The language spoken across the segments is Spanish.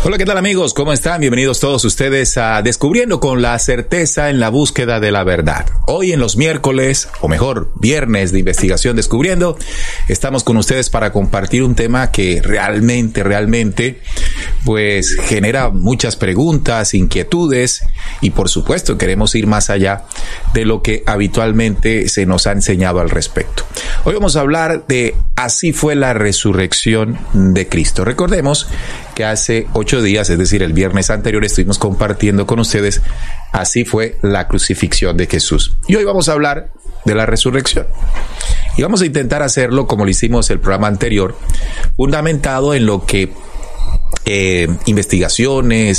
Hola, ¿qué tal amigos? ¿Cómo están? Bienvenidos todos ustedes a Descubriendo con la certeza en la búsqueda de la verdad. Hoy en los miércoles, o mejor, viernes de investigación Descubriendo, estamos con ustedes para compartir un tema que realmente, pues genera muchas preguntas, inquietudes y por supuesto queremos ir más allá de lo que habitualmente se nos ha enseñado al respecto. Hoy vamos a hablar de Así fue la resurrección de Cristo. Recordemos que hace 8 días, es decir, el viernes anterior, estuvimos compartiendo con ustedes Así fue la crucifixión de Jesús. Y hoy vamos a hablar de la resurrección. Y vamos a intentar hacerlo como lo hicimos el programa anterior, fundamentado en lo que investigaciones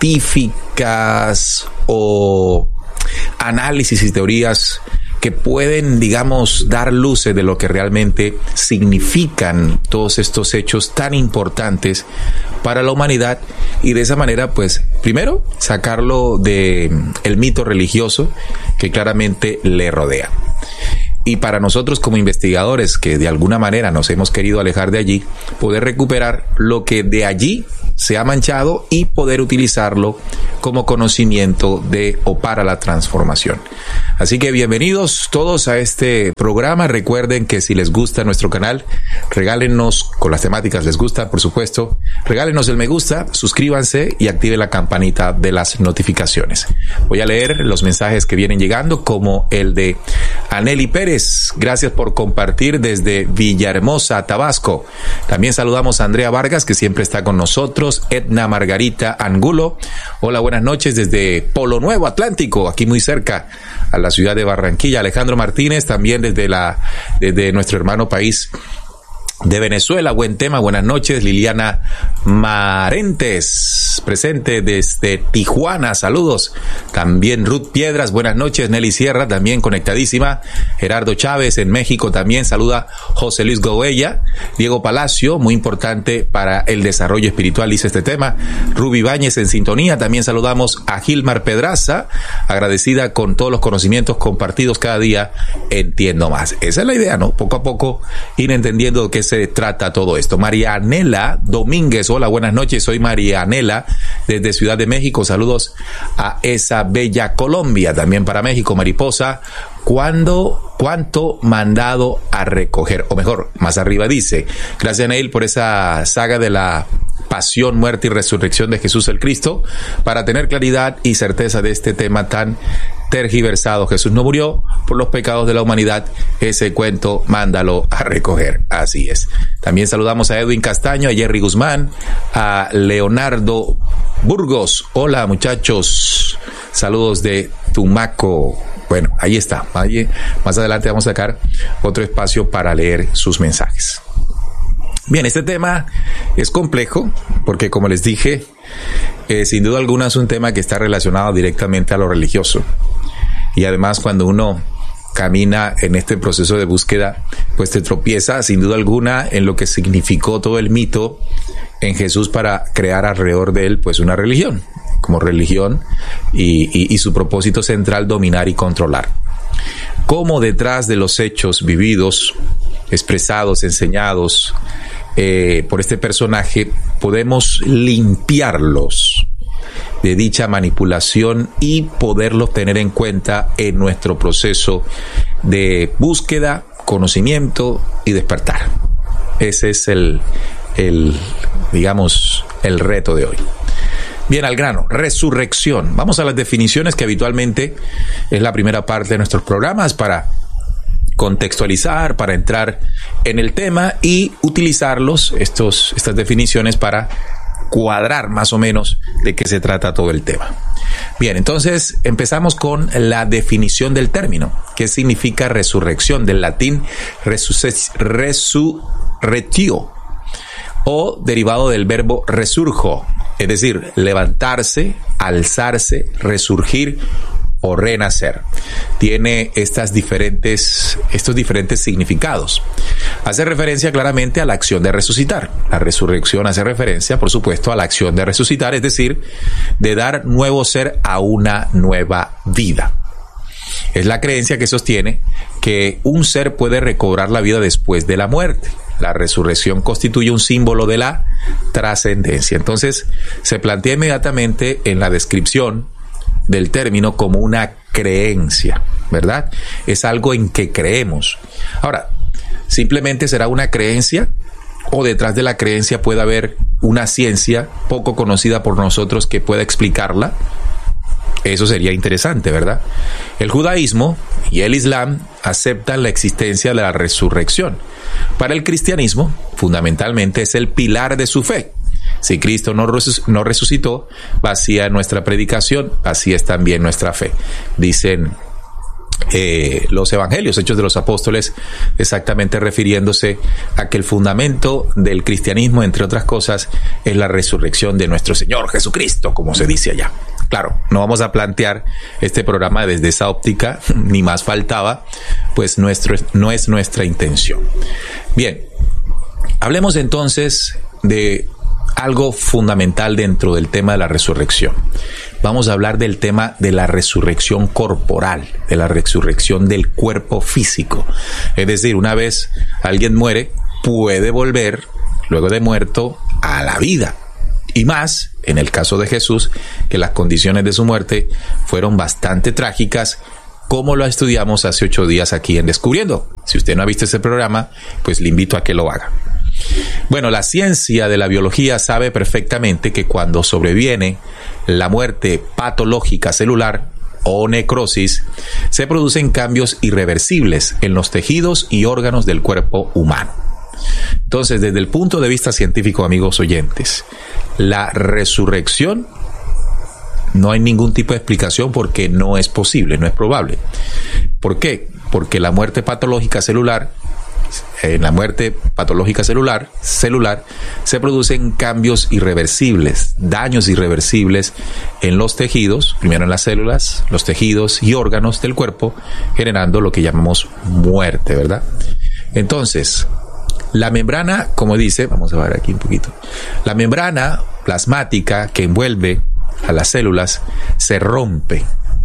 científicas o análisis y teorías que pueden, digamos, dar luces de lo que realmente significan todos estos hechos tan importantes para la humanidad y de esa manera, pues, primero, sacarlo de el mito religioso que claramente le rodea. Y para nosotros como investigadores que de alguna manera nos hemos querido alejar de allí, poder recuperar lo que de allí se ha manchado y poder utilizarlo como conocimiento de o para la transformación. Así que bienvenidos todos a este programa. Recuerden que si les gusta nuestro canal, regálenos, con las temáticas les gusta, por supuesto, regálenos el me gusta, suscríbanse y activen la campanita de las notificaciones. Voy a leer los mensajes que vienen llegando, como el de Aneli Pérez. Gracias por compartir desde Villahermosa, Tabasco. También saludamos a Andrea Vargas, que siempre está con nosotros. Edna Margarita Angulo. Hola, buenas noches desde Polo Nuevo, Atlántico, aquí muy cerca a la ciudad de Barranquilla. Alejandro Martínez, también desde nuestro hermano país de Venezuela. Buen tema, buenas noches. Liliana Marentes, presente desde Tijuana, saludos. También Ruth Piedras, buenas noches. Nelly Sierra, también conectadísima. Gerardo Chávez en México también saluda. José Luis Goella. Diego Palacio, muy importante para el desarrollo espiritual, dice este tema. Ruby Ibáñez en sintonía, también saludamos a Gilmar Pedraza, agradecida con todos los conocimientos compartidos cada día. Entiendo más. Esa es la idea, ¿no? Poco a poco ir entendiendo qué se trata todo esto. Marianela Domínguez, hola, buenas noches, soy Marianela desde Ciudad de México, saludos a esa bella Colombia, también para México. Mariposa, ¿cuánto mandado a recoger? O mejor, más arriba dice, gracias Neil por esa saga de la pasión, muerte y resurrección de Jesús el Cristo, para tener claridad y certeza de este tema tan tergiversado. Jesús no murió por los pecados de la humanidad, ese cuento mándalo a recoger. Así es. También saludamos a Edwin Castaño, a Jerry Guzmán, a Leonardo Burgos. Hola muchachos, saludos de Tumaco. Bueno, ahí está. Más adelante vamos a sacar otro espacio para leer sus mensajes. Bien, este tema es complejo porque, como les dije, sin duda alguna es un tema que está relacionado directamente a lo religioso. Y además, cuando uno camina en este proceso de búsqueda, pues te tropieza sin duda alguna en lo que significó todo el mito en Jesús para crear alrededor de él pues una religión, como religión y su propósito central dominar y controlar. Cómo detrás de los hechos vividos, expresados, enseñados por este personaje, podemos limpiarlos de dicha manipulación y poderlos tener en cuenta en nuestro proceso de búsqueda, conocimiento y despertar. Ese es el reto de hoy. Bien, al grano, resurrección. Vamos a las definiciones, que habitualmente es la primera parte de nuestros programas, para contextualizar, para entrar en el tema y utilizarlos, estas definiciones, para cuadrar más o menos de qué se trata todo el tema. Bien, entonces empezamos con la definición del término. ¿Qué significa resurrección? Del latín resurrectio, o derivado del verbo resurgo, es decir, levantarse, alzarse, resurgir o renacer. Tiene estos diferentes significados. Hace referencia claramente a la acción de resucitar. La resurrección hace referencia, por supuesto, a la acción de resucitar, es decir, de dar nuevo ser a una nueva vida. Es la creencia que sostiene que un ser puede recobrar la vida después de la muerte. La resurrección constituye un símbolo de la trascendencia. Entonces, se plantea inmediatamente en la descripción del término como una creencia, ¿verdad? Es algo en que creemos. Ahora, ¿simplemente será una creencia? ¿O detrás de la creencia puede haber una ciencia poco conocida por nosotros que pueda explicarla? Eso sería interesante, ¿verdad? El judaísmo y el islam aceptan la existencia de la resurrección. Para el cristianismo, fundamentalmente, es el pilar de su fe. Si Cristo no resucitó, vacía nuestra predicación, vacía es también nuestra fe. Dicen los evangelios, Hechos de los Apóstoles, exactamente refiriéndose a que el fundamento del cristianismo, entre otras cosas, es la resurrección de nuestro Señor Jesucristo, como se dice allá. Claro, no vamos a plantear este programa desde esa óptica, ni más faltaba, pues no es nuestra intención. Bien, hablemos entonces de algo fundamental dentro del tema de la resurrección. Vamos a hablar del tema de la resurrección corporal, de la resurrección del cuerpo físico. Es decir, una vez alguien muere, puede volver, luego de muerto, a la vida. Y más, en el caso de Jesús, que las condiciones de su muerte fueron bastante trágicas, como lo estudiamos hace 8 días aquí en Descubriendo. Si usted no ha visto ese programa, pues le invito a que lo haga. Bueno, la ciencia de la biología sabe perfectamente que cuando sobreviene la muerte patológica celular o necrosis, se producen cambios irreversibles en los tejidos y órganos del cuerpo humano. Entonces, desde el punto de vista científico, amigos oyentes, la resurrección no hay ningún tipo de explicación porque no es posible, no es probable. ¿Por qué? Porque la muerte patológica celular, en la muerte patológica celular se producen cambios irreversibles, daños irreversibles en los tejidos, primero en las células, los tejidos y órganos del cuerpo, generando lo que llamamos muerte, ¿verdad? Entonces, la membrana, como dice, vamos a ver aquí un poquito, la membrana plasmática que envuelve a las células se rompe.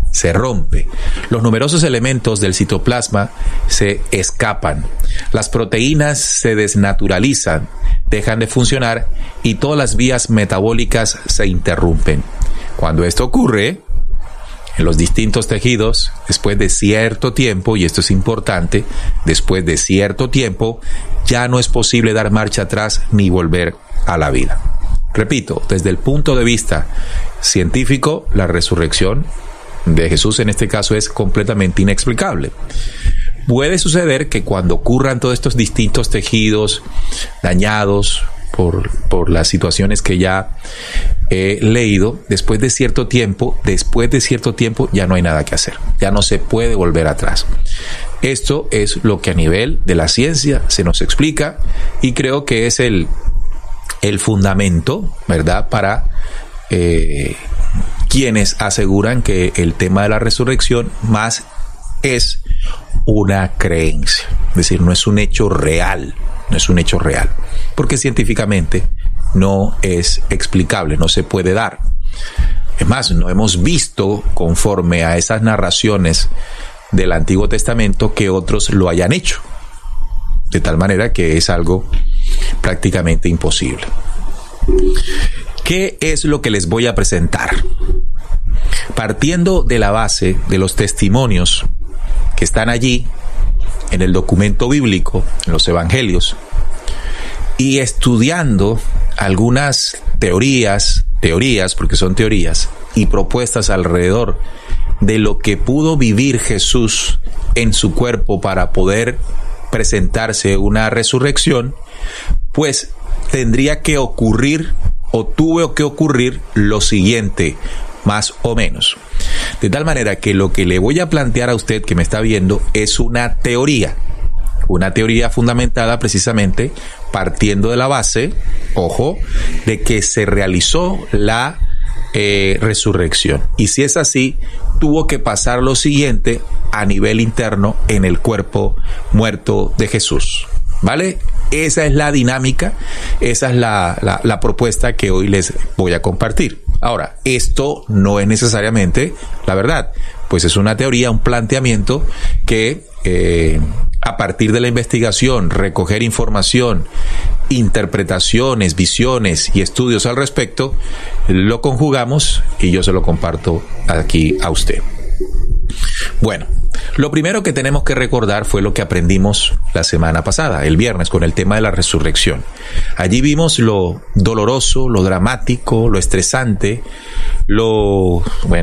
Los numerosos elementos del citoplasma se escapan. Las proteínas se desnaturalizan, dejan de funcionar y todas las vías metabólicas se interrumpen. Cuando esto ocurre en los distintos tejidos, después de cierto tiempo, y esto es importante, después de cierto tiempo, ya no es posible dar marcha atrás ni volver a la vida. Repito, desde el punto de vista científico, la resurrección de Jesús en este caso es completamente inexplicable. Puede suceder que cuando ocurran todos estos distintos tejidos dañados por las situaciones que ya he leído, después de cierto tiempo ya no hay nada que hacer, ya no se puede volver atrás. Esto es lo que a nivel de la ciencia se nos explica y creo que es el fundamento, ¿verdad?, para quienes aseguran que el tema de la resurrección más es una creencia, es decir, no es un hecho real, porque científicamente no es explicable, no se puede dar. Es más, no hemos visto, conforme a esas narraciones del Antiguo Testamento, que otros lo hayan hecho, de tal manera que es algo prácticamente imposible. ¿Qué es lo que les voy a presentar? Partiendo de la base de los testimonios que están allí en el documento bíblico, en los evangelios, y estudiando algunas teorías, porque son teorías, y propuestas alrededor de lo que pudo vivir Jesús en su cuerpo para poder presentarse una resurrección, pues tendría que ocurrir o tuvo que ocurrir lo siguiente, más o menos. De tal manera que lo que le voy a plantear a usted que me está viendo es una teoría fundamentada precisamente partiendo de la base, ojo, de que se realizó la resurrección. Y si es así, tuvo que pasar lo siguiente a nivel interno en el cuerpo muerto de Jesús, ¿vale? Esa es la dinámica, esa es la propuesta que hoy les voy a compartir. Ahora, esto no es necesariamente la verdad, pues es una teoría, un planteamiento que a partir de la investigación, recoger información, interpretaciones, visiones y estudios al respecto, lo conjugamos y yo se lo comparto aquí a usted. Bueno, lo primero que tenemos que recordar fue lo que aprendimos la semana pasada, el viernes, con el tema de la resurrección. Allí vimos lo doloroso, lo dramático, lo estresante, lo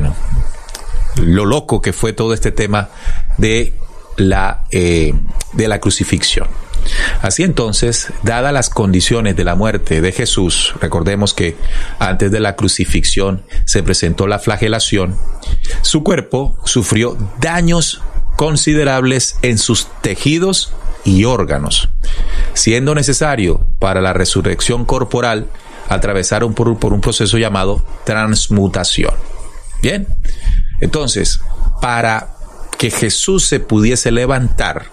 loco que fue todo este tema de la crucifixión. Así entonces, dadas las condiciones de la muerte de Jesús, recordemos que antes de la crucifixión se presentó la flagelación, su cuerpo sufrió daños considerables en sus tejidos y órganos, siendo necesario para la resurrección corporal atravesar por un proceso llamado transmutación. Bien, entonces, para que Jesús se pudiese levantar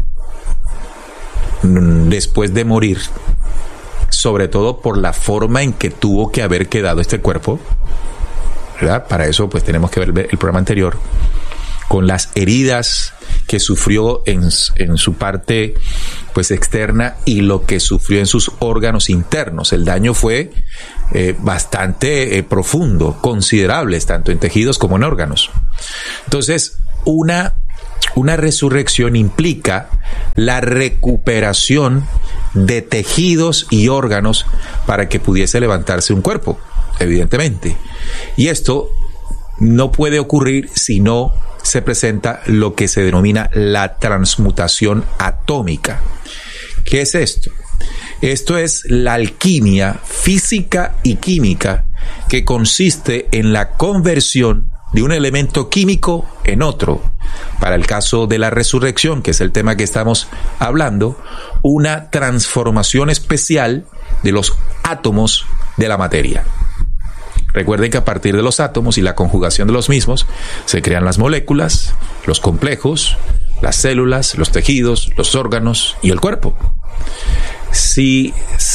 después de morir, sobre todo por la forma en que tuvo que haber quedado este cuerpo, ¿verdad? Para eso pues tenemos que ver el programa anterior, con las heridas que sufrió en su parte pues externa y lo que sufrió en sus órganos internos. El daño fue bastante profundo, considerables, tanto en tejidos como en órganos. Entonces, una resurrección implica la recuperación de tejidos y órganos para que pudiese levantarse un cuerpo, evidentemente. Y esto no puede ocurrir si no se presenta lo que se denomina la transmutación atómica. ¿Qué es esto? Esto es la alquimia física y química que consiste en la conversión de un elemento químico en otro. Para el caso de la resurrección, que es el tema que estamos hablando, una transformación especial de los átomos de la materia. Recuerden que a partir de los átomos y la conjugación de los mismos se crean las moléculas, los complejos, las células, los tejidos, los órganos y el cuerpo. Si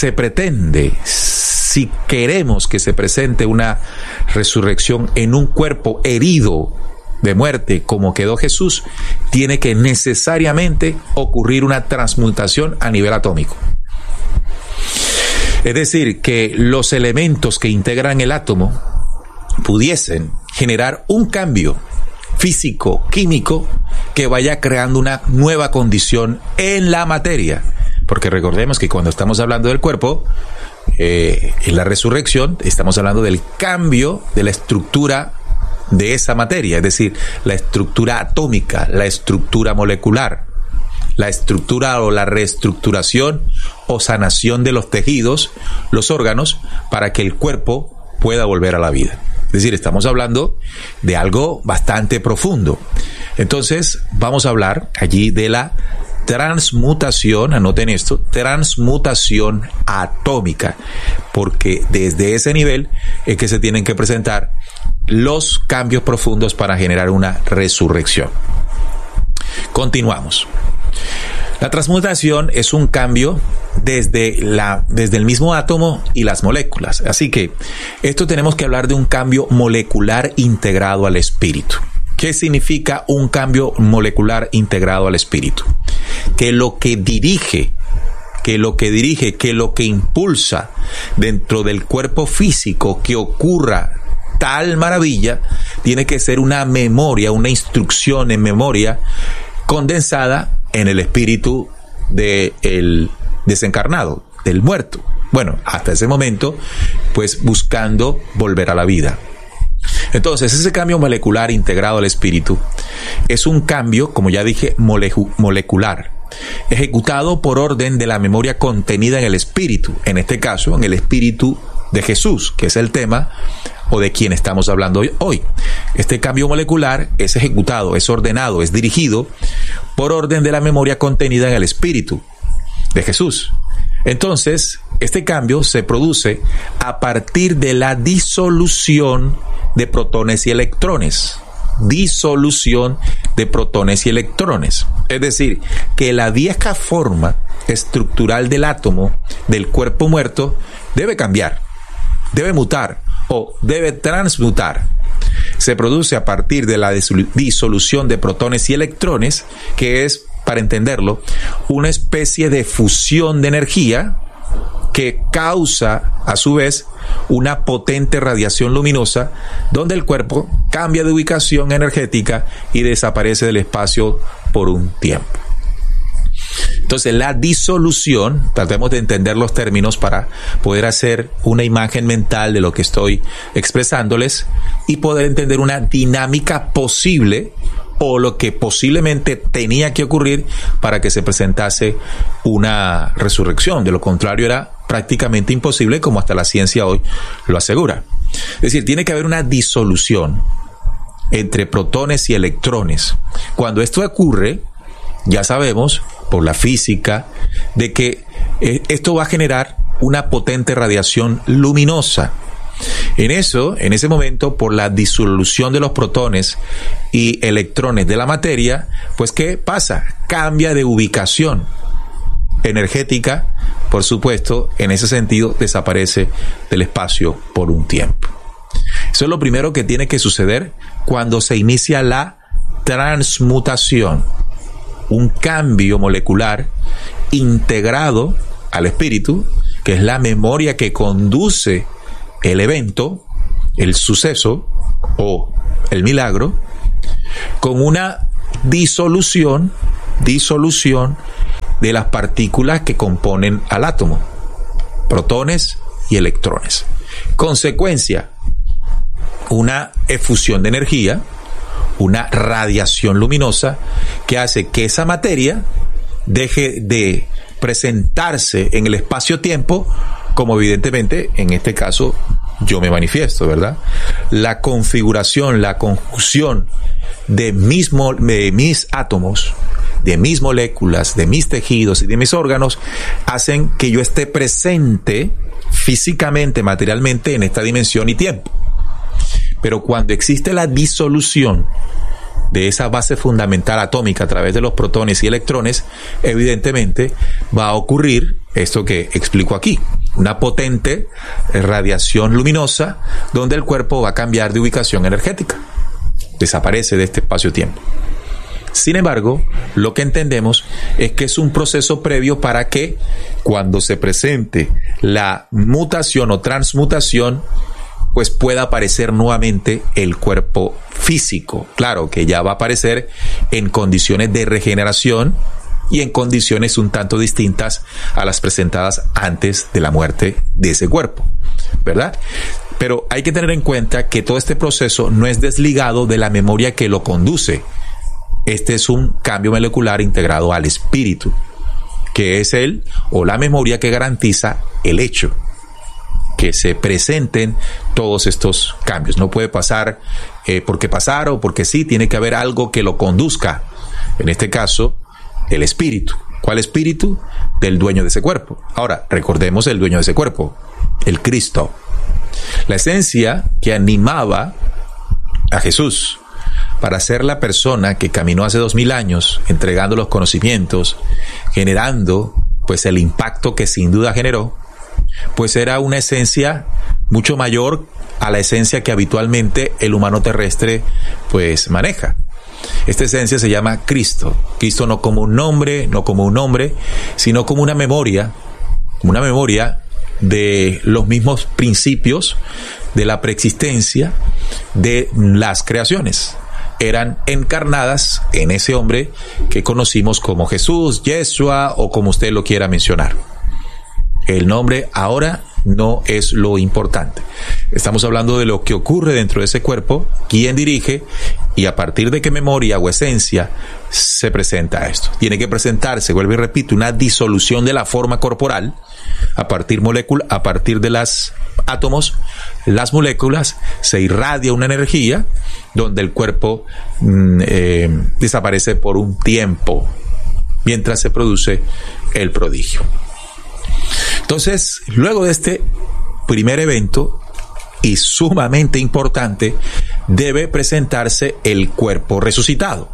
queremos que se presente una resurrección en un cuerpo herido de muerte como quedó Jesús, tiene que necesariamente ocurrir una transmutación a nivel atómico. Es decir, que los elementos que integran el átomo pudiesen generar un cambio físico, químico, que vaya creando una nueva condición en la materia. Porque recordemos que cuando estamos hablando del cuerpo, en la resurrección, estamos hablando del cambio de la estructura de esa materia, es decir, la estructura atómica, la estructura molecular, la estructura o la reestructuración o sanación de los tejidos, los órganos, para que el cuerpo pueda volver a la vida. Es decir, estamos hablando de algo bastante profundo. Entonces, vamos a hablar allí de la transmutación, anoten esto, transmutación atómica, porque desde ese nivel es que se tienen que presentar los cambios profundos para generar una resurrección. Continuamos. La transmutación es un cambio desde el mismo átomo y las moléculas. Así que esto tenemos que hablar de un cambio molecular integrado al espíritu. ¿Qué significa un cambio molecular integrado al espíritu? Que lo que dirige, que lo que impulsa dentro del cuerpo físico que ocurra tal maravilla, tiene que ser una memoria, una instrucción en memoria condensada en el espíritu del desencarnado, del muerto. Bueno, hasta ese momento, pues buscando volver a la vida. Entonces, ese cambio molecular integrado al espíritu es un cambio, como ya dije, molecular, ejecutado por orden de la memoria contenida en el espíritu, en este caso, en el espíritu de Jesús, que es el tema o de quien estamos hablando hoy. Este cambio molecular es ejecutado, es ordenado, es dirigido por orden de la memoria contenida en el espíritu de Jesús. Entonces, este cambio se produce a partir de la disolución de protones y electrones. Disolución de protones y electrones. Es decir, que la vieja forma estructural del átomo, del cuerpo muerto, debe cambiar, debe mutar o debe transmutar. se produce a partir de la disolución de protones y electrones, que es, para entenderlo, una especie de fusión de energía que causa, a su vez, una potente radiación luminosa, donde el cuerpo cambia de ubicación energética y desaparece del espacio por un tiempo. Entonces, la disolución, tratemos de entender los términos para poder hacer una imagen mental de lo que estoy expresándoles y poder entender una dinámica posible o lo que posiblemente tenía que ocurrir para que se presentase una resurrección. De lo contrario, era prácticamente imposible, como hasta la ciencia hoy lo asegura. Es decir, tiene que haber una disolución entre protones y electrones. Cuando esto ocurre, ya sabemos por la física de que esto va a generar una potente radiación luminosa. En ese momento, por la disolución de los protones y electrones de la materia, pues ¿qué pasa? Cambia de ubicación energética, por supuesto, en ese sentido desaparece del espacio por un tiempo. Eso es lo primero que tiene que suceder cuando se inicia la transmutación, un cambio molecular integrado al espíritu, que es la memoria que conduce el evento, el suceso o el milagro, con una disolución de las partículas que componen al átomo, protones y electrones. Consecuencia, una efusión de energía, una radiación luminosa que hace que esa materia deje de presentarse en el espacio-tiempo, como evidentemente en este caso yo me manifiesto, ¿verdad? La configuración, la conjunción de mis átomos, de mis moléculas, de mis tejidos y de mis órganos hacen que yo esté presente físicamente, materialmente en esta dimensión y tiempo. Pero cuando existe la disolución de esa base fundamental atómica a través de los protones y electrones, evidentemente va a ocurrir esto que explico aquí, una potente radiación luminosa donde el cuerpo va a cambiar de ubicación energética, desaparece de este espacio-tiempo. Sin embargo, lo que entendemos es que es un proceso previo para que cuando se presente la mutación o transmutación, pues pueda aparecer nuevamente el cuerpo físico. Claro que ya va a aparecer en condiciones de regeneración y en condiciones un tanto distintas a las presentadas antes de la muerte de ese cuerpo, ¿verdad? Pero hay que tener en cuenta que todo este proceso no es desligado de la memoria que lo conduce. Este es un cambio molecular integrado al espíritu, que es el o la memoria que garantiza el hecho que se presenten todos estos cambios. No puede pasar porque pasar o porque sí, tiene que haber algo que lo conduzca. En este caso, el espíritu. ¿Cuál espíritu? Del dueño de ese cuerpo. Ahora, recordemos el dueño de ese cuerpo, el Cristo. La esencia que animaba a Jesús para ser la persona que caminó hace 2000 años, entregando los conocimientos, generando pues el impacto que sin duda generó, pues era una esencia mucho mayor a la esencia que habitualmente el humano terrestre pues maneja. Esta esencia se llama Cristo. Cristo no como un nombre, sino como una memoria de los mismos principios de la preexistencia de las creaciones. Eran encarnadas en ese hombre que conocimos como Jesús, Yeshua o como usted lo quiera mencionar. El nombre ahora no es lo importante. Estamos hablando de lo que ocurre dentro de ese cuerpo, quién dirige y a partir de qué memoria o esencia se presenta esto. Tiene que presentarse, vuelvo y repito, una disolución de la forma corporal a partir de los átomos, las moléculas, se irradia una energía donde el cuerpo desaparece por un tiempo mientras se produce el prodigio. Entonces, luego de este primer evento, y sumamente importante, debe presentarse el cuerpo resucitado.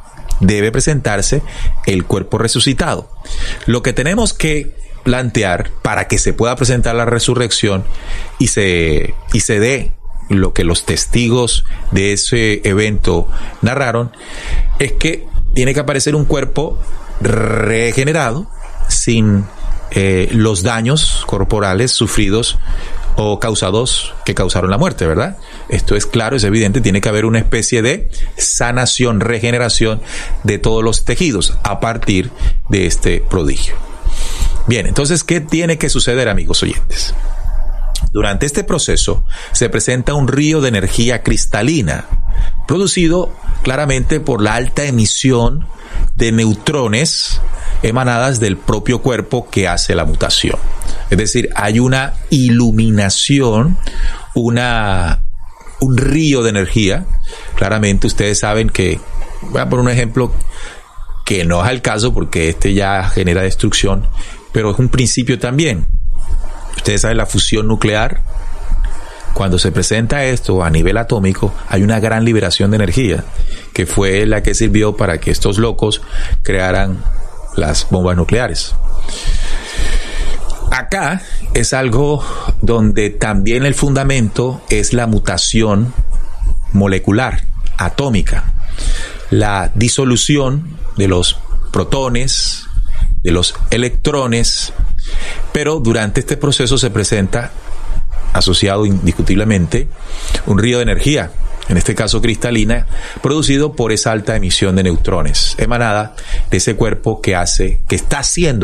Lo que tenemos que plantear para que se pueda presentar la resurrección y se dé lo que los testigos de ese evento narraron, es que tiene que aparecer un cuerpo regenerado sin los daños corporales sufridos o causados que causaron la muerte, ¿verdad? Esto es claro, es evidente, tiene que haber una especie de sanación, regeneración de todos los tejidos a partir de este prodigio. Bien, entonces, ¿qué tiene que suceder, amigos oyentes? Durante este proceso se presenta un río de energía cristalina, producido claramente por la alta emisión de neutrones emanadas del propio cuerpo que hace la mutación. Es decir, hay una iluminación, un río de energía. Claramente ustedes saben que, voy a poner un ejemplo que no es al caso porque este ya genera destrucción, pero es un principio también. Ustedes saben la fusión nuclear. Cuando se presenta esto a nivel atómico, hay una gran liberación de energía, que fue la que sirvió para que estos locos crearan las bombas nucleares. Acá es algo donde también el fundamento es la mutación molecular, atómica, la disolución de los protones, de los electrones, pero durante este proceso se presenta, asociado indiscutiblemente, un río de energía, en este caso cristalina, producido por esa alta emisión de neutrones, emanada de ese cuerpo que está haciendo